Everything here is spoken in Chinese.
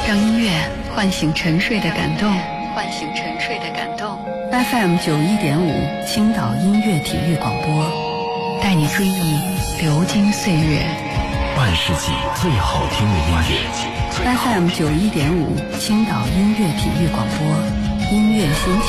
让音乐唤醒沉睡的感动。FM 91.5青岛音乐体育广播，带你追忆流金岁月， 半世纪最好听的音乐。 FM 91.5青岛音乐体育广播，音乐心情。